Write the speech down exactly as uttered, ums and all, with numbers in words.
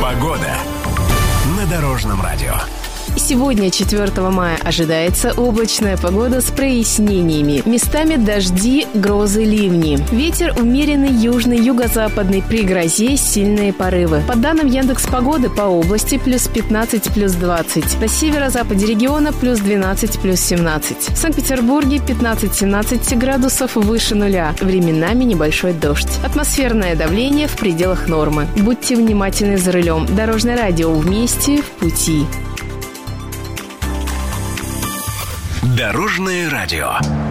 Погода на Дорожном радио. Сегодня, четвёртого мая, ожидается облачная погода с прояснениями. Местами дожди, грозы, ливни. Ветер умеренный южный, юго-западный, при грозе сильные порывы. По данным Яндекс.Погоды, по области плюс пятнадцать, плюс двадцать. На северо-западе региона плюс двенадцать, плюс семнадцать. В Санкт-Петербурге пятнадцать-семнадцать градусов выше нуля. Временами небольшой дождь. Атмосферное давление в пределах нормы. Будьте внимательны за рулем. Дорожное радио, вместе в пути. Дорожное радио.